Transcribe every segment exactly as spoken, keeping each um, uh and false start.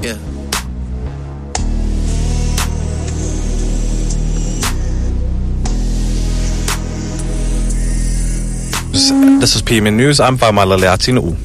Yeah. This is P M N News. I'm Whamala Leatinu'u.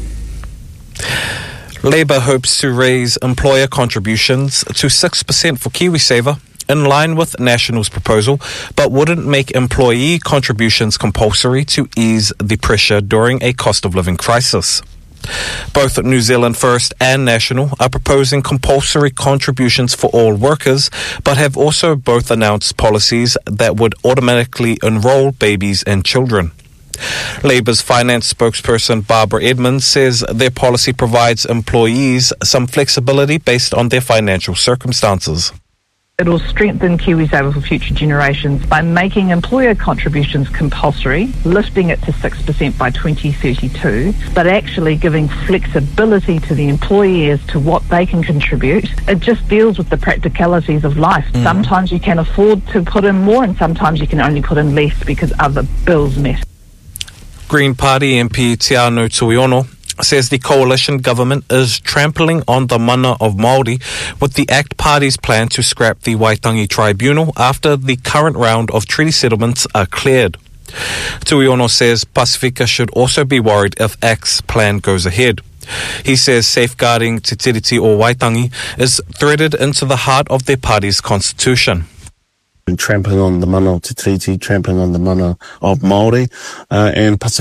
Labour hopes to raise employer contributions to six percent for KiwiSaver, in line with National's proposal, but wouldn't make employee contributions compulsory to ease the pressure during a cost of living crisis. Both New Zealand First and National are proposing compulsory contributions for all workers, but have also both announced policies that would automatically enrol babies and children. Labour's finance spokesperson Barbara Edmonds says their policy provides employees some flexibility based on their financial circumstances. It will strengthen KiwiSaver for future generations by making employer contributions compulsory, lifting it to six percent by twenty thirty-two, but actually giving flexibility to the employee as to what they can contribute. It just deals with the practicalities of life. Mm. Sometimes you can afford to put in more and sometimes you can only put in less because other bills met. Green Party M P Tiano Tuiono says the coalition government is trampling on the mana of Māori with the ACT Party's plan to scrap the Waitangi Tribunal after the current round of treaty settlements are cleared. Tuiono says Pasifika should also be worried if ACT's plan goes ahead. He says safeguarding Te Tiriti o Waitangi is threaded into the heart of their party's constitution. Trampling on the mana of Te Tiriti, trampling on the mana of Māori, uh, and Pasifika